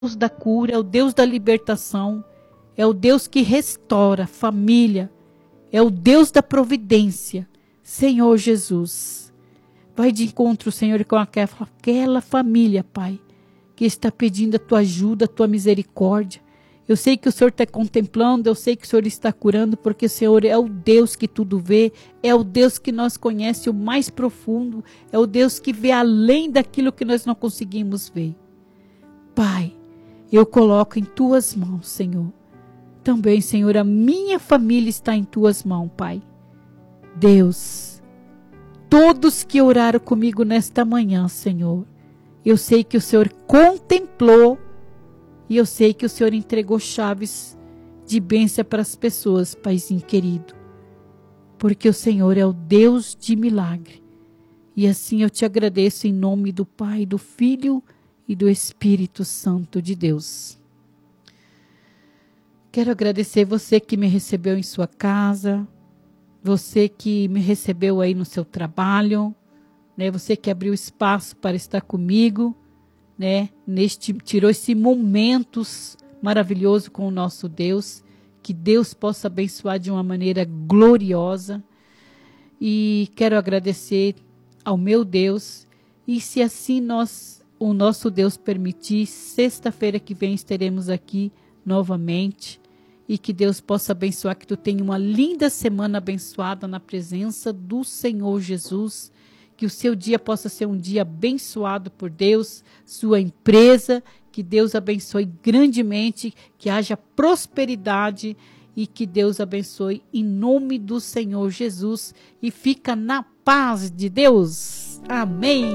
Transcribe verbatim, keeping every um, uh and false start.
Deus da cura, é o Deus da libertação, é o Deus que restaura família, é o Deus da providência. Senhor Jesus, vai de encontro, Senhor, com aquela, aquela família, Pai, que está pedindo a tua ajuda, a tua misericórdia. Eu sei que o Senhor está contemplando, eu sei que o Senhor está curando, porque o Senhor é o Deus que tudo vê, é o Deus que nós conhece o mais profundo, é o Deus que vê além daquilo que nós não conseguimos ver. Pai, eu coloco em tuas mãos, Senhor. Também, Senhor, a minha família está em tuas mãos, Pai. Deus, todos que oraram comigo nesta manhã, Senhor, eu sei que o Senhor contemplou e eu sei que o Senhor entregou chaves de bênção para as pessoas, Paizinho querido. Porque o Senhor é o Deus de milagre. E assim eu te agradeço em nome do Pai, do Filho e do Espírito Santo de Deus. Quero agradecer você que me recebeu em sua casa, você que me recebeu aí no seu trabalho, né? Você que abriu espaço para estar comigo, né? Neste, tirou esse momentos maravilhoso com o nosso Deus, que Deus possa abençoar de uma maneira gloriosa. E quero agradecer ao meu Deus, e se assim nós, o nosso Deus permitir, sexta-feira que vem estaremos aqui novamente, e que Deus possa abençoar, que tu tenha uma linda semana abençoada na presença do Senhor Jesus, que o seu dia possa ser um dia abençoado por Deus, sua empresa, que Deus abençoe grandemente, que haja prosperidade e que Deus abençoe em nome do Senhor Jesus, e fica na paz de Deus. Amém.